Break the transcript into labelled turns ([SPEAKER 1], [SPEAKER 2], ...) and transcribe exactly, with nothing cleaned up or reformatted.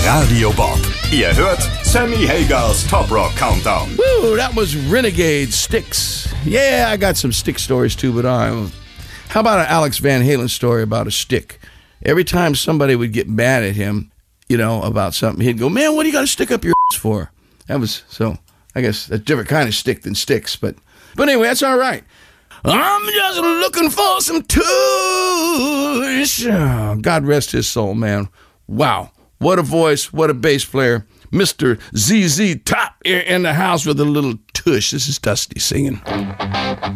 [SPEAKER 1] Radio Bob. Ihr hört Sammy Hagers Top Rock Countdown.
[SPEAKER 2] Woo, that was Renegade Styx. Yeah, I got some stick stories too, but I, how about an Alex Van Halen story about a stick? Every time somebody would get mad at him, you know, about something, he'd go, man, what do you got to stick up your ass for? That was, so, I guess a different kind of stick than sticks, but, but anyway, that's all right. I'm just looking for some tush. Oh, God rest his soul, man. Wow. What a voice. What a bass player. Mister Z Z Top here in the house with a little tush. This is Dusty singing.